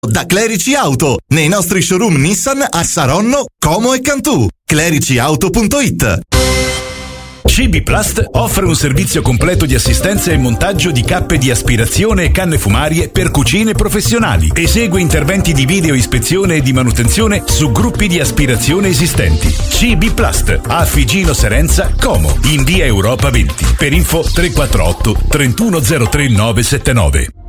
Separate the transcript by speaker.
Speaker 1: da Clerici Auto, nei nostri showroom Nissan a Saronno, Como e Cantù. clericiauto.it.
Speaker 2: CB Plast offre un servizio completo di assistenza e montaggio di cappe di aspirazione e canne fumarie per cucine professionali. Esegue interventi di video ispezione e di manutenzione su gruppi di aspirazione esistenti. CB Plast a Figino Serenza, Como, in via Europa 20. Per info 348 3103 979.